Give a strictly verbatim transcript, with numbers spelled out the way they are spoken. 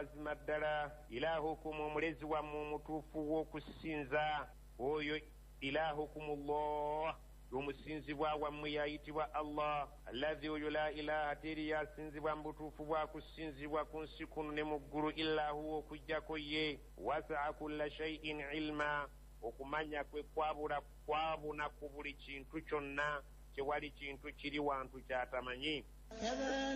mazima ddala ilahukum omulezi wammwe omutuufu w'okusinza oyo ilahukumullah omusinzibwa wammwe yayitibwa Allah alladhi oyo la ilaha teri yasinzibwa mu butuufu bwa kusinzibwa ku nsi kuno ne mu ggulu illa huwa okujjako ye wasa'a kulla shay'in ilma okumanya kwe kwabula kwabuna ku buli kintu kyonna tewali kintu kiri wantu kyatamanyi.